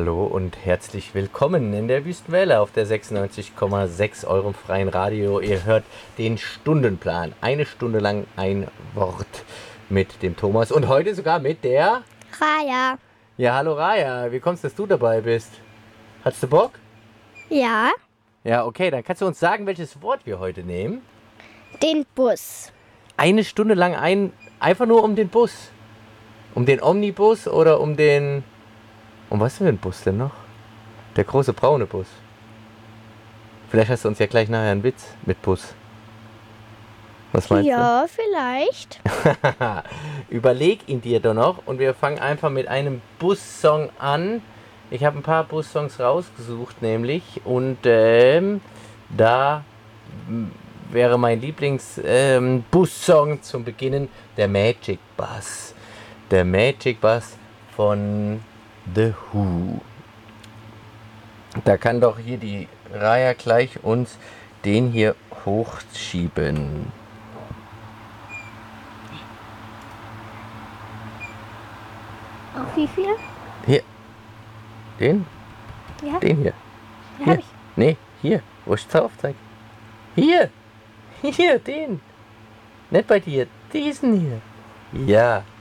Hallo und herzlich willkommen in der Wüstenwelle auf der 96,6 eurem freien Radio. Ihr hört den Stundenplan. Eine Stunde lang ein Wort mit dem Thomas und heute sogar mit der Raya. Ja, hallo Raya. Wie kommst du, dass du dabei bist? Hast du Bock? Ja, Ja, okay, dann kannst du uns sagen, welches Wort wir heute nehmen. den Bus. Eine Stunde lang einfach nur um den Bus. Um den Omnibus oder um den... Um was für ein Bus denn noch? Der große braune Bus. Vielleicht hast du uns ja gleich nachher einen Witz mit Bus. Was meinst Ja, vielleicht. du? Überleg ihn dir doch noch und wir fangen einfach mit einem Bussong an. Ich habe ein paar Bussongs rausgesucht nämlich und da wäre mein Lieblings-Bussong zum Beginnen der Magic Bus. Der Magic Bus von The Who. Da kann doch hier die Raya gleich uns den hier hochschieben. Auf wie viel? Hier. Den? Ja, Den hier. ja Hier. hab ich. Nee, hier. Wo ist der Aufzeig? Hier. Hier, den. Nicht bei dir. Diesen hier. Ja.